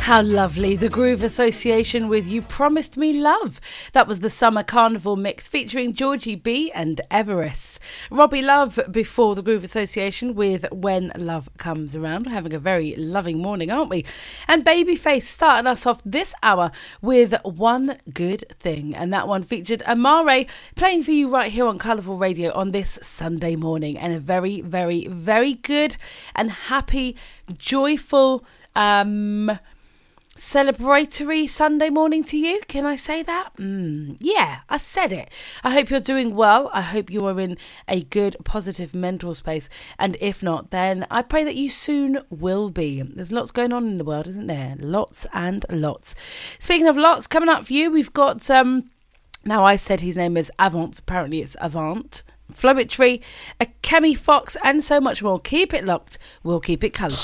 How lovely. The Groove Association with You Promised Me Love. That was the Summer Carnival mix featuring Georgie B and Everest. Robbie Love before the Groove Association with When Love Comes Around. We're having a very loving morning, aren't we? And Babyface starting us off this hour with One Good Thing. And that one featured Amare playing for you right here on Colourful Radio on this Sunday morning. And a very, very, very good and happy, joyful, celebratory Sunday morning to you. Can I say that? Yeah, I said it. I hope you're doing well. I hope you are in a good, positive mental space. And if not, then I pray that you soon will be. There's lots going on in the world, isn't there? Lots and lots. Speaking of lots, coming up for you, we've got, now I said his name is Avant. Apparently it's Avant. Floetry, a Kemi Fox, and so much more. Keep it locked. We'll keep it colourful.